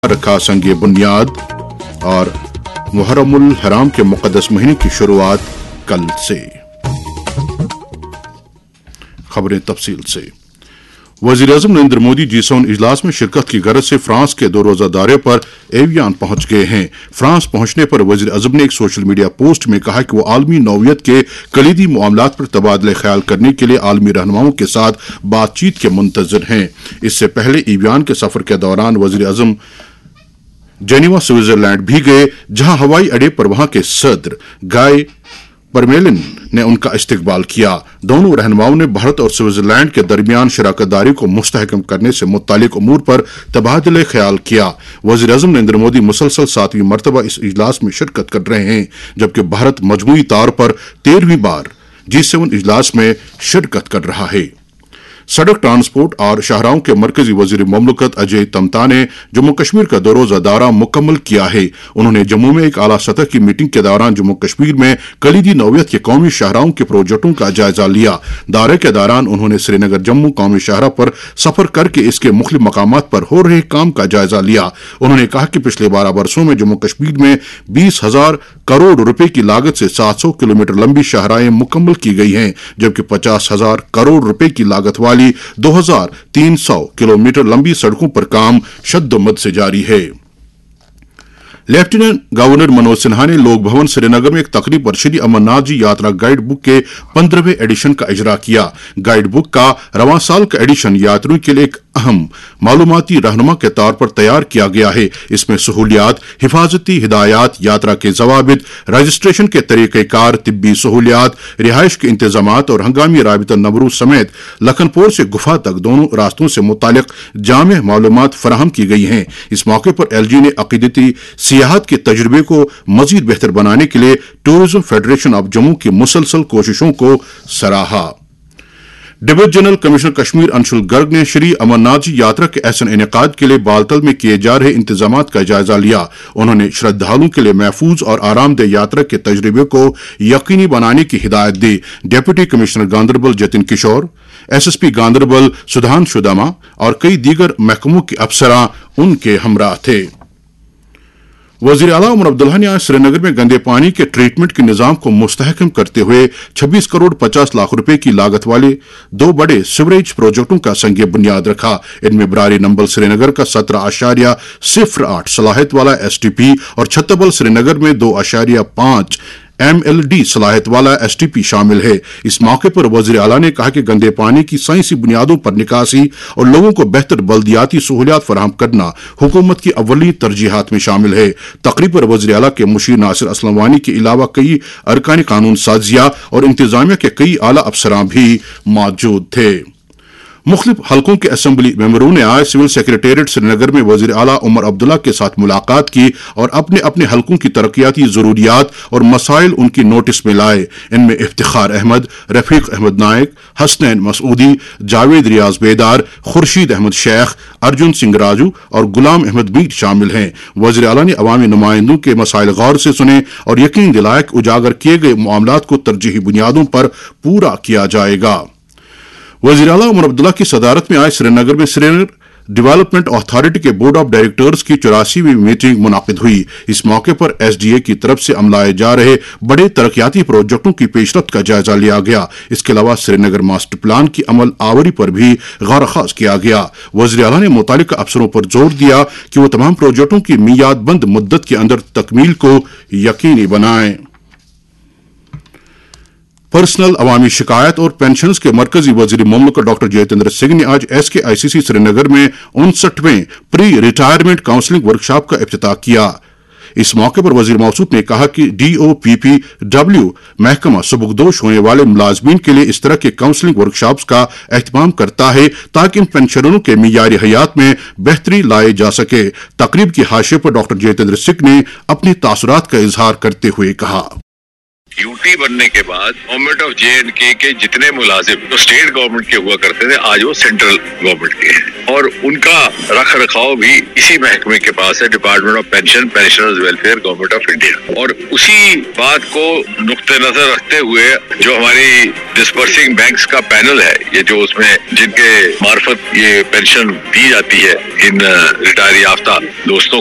रखा संगे बुनियाद और मुहर्रमुल हराम के मुक़द्दस महीने की शुरुआत कल से। खबरें तफसील से। वज़ीर-ए-आज़म नरेंद्र मोदी G7 इजलास में शिरकत की गरज से फ्रांस के 2 रोज़ा दौरे पर एवियान पहुंच गए हैं। फ्रांस पहुंचने पर वज़ीर-ए-आज़म ने एक सोशल मीडिया पोस्ट में कहा कि वो आलमी नौइयत के कलीदी मामलात पर तबादले ख्याल करने के लिए आलमी रहनुमाओं के साथ बातचीत के मुंतज़िर हैं। इससे पहले एवियान के सफर के दौरान वज़ीर-ए-आज़म जेनेवा स्विट्जरलैंड भी गए, जहां हवाई अड्डे पर वहां के सदर गाय परमेलिन ने उनका इस्तकबाल किया। दोनों रहनुमाओं ने भारत और स्विट्जरलैंड के दरमियान शराकतदारी को मुस्तहकम करने से मुत्तालिक उमूर पर तबादले ख्याल किया। वज़ीर-ए-आज़म नरेंद्र मोदी मुसलसल 7वीं मरतबा इस इजलास में शिरकत कर रहे हैं, जबकि भारत मजमूई तौर पर 13वीं बार G7 इजलास में शिरकत कर रहा है। सड़क ट्रांसपोर्ट और शाहराहों के मरकजी वजीर ममलकत अजय तमता ने जम्मू कश्मीर का 2 रोज़ा दौरा मुकम्मल किया है। उन्होंने जम्मू में एक आला सतह की मीटिंग के दौरान जम्मू कश्मीर में कलीदी नौइयत के कौमी शाहराहों के प्रोजेक्टों का जायजा लिया। दौरे के दौरान उन्होंने श्रीनगर जम्मू कौमी शाहरा पर सफर करके इसके मुख्तलिफ मकामात पर हो रहे काम का जायजा लिया। उन्होंने कहा कि पिछले 12 वर्षों में जम्मू कश्मीर में 20,000 करोड़ रुपए की लागत से 700 किलोमीटर लंबी शाहराहें मुकम्मल की गई हैं, जबकि 50,000 करोड़ रुपए की लागत वाली 2,300 किलोमीटर लंबी सड़कों पर काम शद्दोमद से जारी है। लेफ्टिनेंट गवर्नर मनोज सिन्हा ने लोक भवन श्रीनगर में एक तकरीब पर श्री अमरनाथ जी यात्रा गाइड बुक के 15वें एडिशन का इजरा किया। गाइड बुक का रवां साल का एडिशन यात्रियों के लिए एक अहम मालूमाती रहनुमा के तौर पर तैयार किया गया है। इसमें सहूलियात, हिफाजती हिदायत, यात्रा के जवाबित, रजिस्ट्रेशन के तरीक़ेकार, तिब्बी सहूलियात, रिहाइश के इंतजामात और हंगामी राबिता नंबरों समेत लखनपुर से गुफा तक दोनों रास्तों से मुतालिक जामे मालूमात फराहम की गई हैं। इस मौके पर LG ने अकीदती सियाहत के तजुर्बे को मजीद बेहतर बनाने के लिए टूरिज्म फेडरेशन ऑफ जम्मू की मुसलसल कोशिशों को सराहा। Deputy general commissioner Kashmir Anshul Garg ने श्री अमरनाथ जी यात्रा के ऐसे इनेकाद के लिए बालतल में किए जा रहे इंतजामात का जायजा लिया। उन्होंने श्रद्धालुओं के लिए महफूज और आरामदेह यात्रा के तजुर्बे को यकीनी बनाने की हिदायत दी। डिप्टी कमिश्नर गांधरबल जतिन किशोर, SSP गांधरबल सुधांशु दामा और कई दीगर महकमों के अफसरां उनके हमरा थे। वज़ीर आला उमर अब्दुल्ला ने आज श्रीनगर में गंदे पानी के ट्रीटमेंट के निजाम को मुस्तहकम करते हुए 26 करोड़ 50 लाख रुपए की लागत वाले 2 बड़े सीवरेज प्रोजेक्टों का संगे बुनियाद रखा। इनमें बरारी नंबल श्रीनगर का 17.08 सलाहियत वाला STP और छत्तबल श्रीनगर में 2.5 MLD सलाहियत वाला STP शामिल है। इस मौके पर वज़ीर आला ने कहा कि गंदे पानी की साइंसी बुनियादों पर निकासी और लोगों को बेहतर बल्दियाती सहूलियात फराहम करना हुकूमत की अव्वली तरजीहात में शामिल है। तकरीब पर वज़ीर आला के मुशीर नासिर असलम वानी के अलावा कई अरकान कानून साजिया और इंतजामिया के कई आला अफसरान भी मौजूद थे। मुख्तलिफ हलकों के असेंबली मेंबरों ने आज सिविल सेक्रेटेरिएट श्रीनगर में वज़ीर आला उमर अब्दुल्ला के साथ मुलाकात की और अपने अपने हलकों की तरक्याती जरूरियात और मसाइल उनकी नोटिस में लाए। इनमें इफ्तिखार अहमद, रफीक अहमद नायक, हसनैन मसूदी, जावेद रियाज बेदार, खुर्शीद अहमद शेख, अर्जुन सिंह राजू और गुलाम अहमद मीर शामिल हैं। वज़ीर आला ने अवामी नुमाइंदों के मसाइल गौर से सुने और यकीन दिलाया कि उजागर किए गए मामलात को तरजीही बुनियादों पर पूरा किया जाएगा। वज़ीर आला उमर अब्दुल्ला की सदारत में आज श्रीनगर में श्रीनगर डेवलपमेंट अथॉरिटी के बोर्ड ऑफ डायरेक्टर्स की 84वीं मीटिंग मुनाकिद हुई। इस मौके पर SDA की तरफ से अमलाए जा रहे बड़े तरक्याती प्रोजेक्टों की पेशरफ्त का जायजा लिया गया। इसके अलावा श्रीनगर मास्टर प्लान की अमल आवरी पर भी गौर खास किया गया। वज़ीर आला ने मुतालिका अफसरों पर जोर दिया कि वो तमाम प्रोजेक्टों की मियादबंद मुद्दत के अंदर तकमील को यकीनी बनाएं। पर्सनल अवामी शिकायत और पेंशन्स के मरकजी वजीर ममलकत डॉक्टर जितेंद्र सिंह ने आज SKICC श्रीनगर में 59वें प्री रिटायरमेंट काउंसलिंग वर्कशॉप का इफ्तिताह किया। इस मौके पर वजीर मौसूद ने कहा कि DOPPW महकमा सबकदोश होने वाले मुलाजमीन के लिए इस तरह के काउंसलिंग वर्कशॉप्स का एहतमाम करता है ताकि इन पेंशनरों के मियारी हयात में बेहतरी लाई जा सके। तकरीब की हाशिए पर डॉक्टर जितेंद्र सिंह ने अपनी तासुरात का इजहार करते हुए कहा। यूटी बनने के बाद गवर्नमेंट ऑफ J&K के जितने मुलाजिम जो स्टेट गवर्नमेंट के हुआ करते थे आज वो सेंट्रल गवर्नमेंट के हैं और उनका रख रखाव भी इसी महकमे के पास है, department of pension pensioners welfare government of India. और उसी बात को नुक्ते नजर रखते हुए जो हमारी डिस्पर्सिंग बैंक्स का पैनल है, ये जो उसमें जिनके मार्फत ये पेंशन दी जाती है इन रिटायर याफ्ता दोस्तों